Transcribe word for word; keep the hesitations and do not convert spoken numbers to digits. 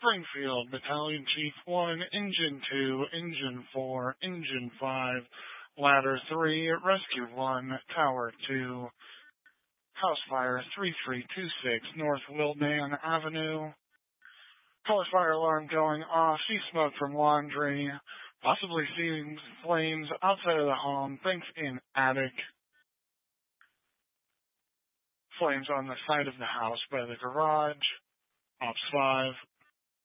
Springfield, Battalion Chief one, Engine two, Engine four, Engine five, Ladder three, Rescue one, Tower two, House Fire three three two six, North Wildan Avenue. Color fire alarm going off, see smoke from laundry, possibly seeing flames outside of the home, thanks in attic. Flames on the side of the house by the garage. Ops five,